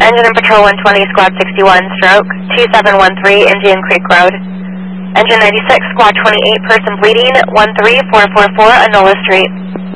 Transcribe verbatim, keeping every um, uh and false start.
Engine and Patrol one twenty, Squad sixty-one, stroke, two seven one three, Indian Creek Road. Engine ninety-six, Squad twenty-eight, person bleeding, one three four four four, Enola Street.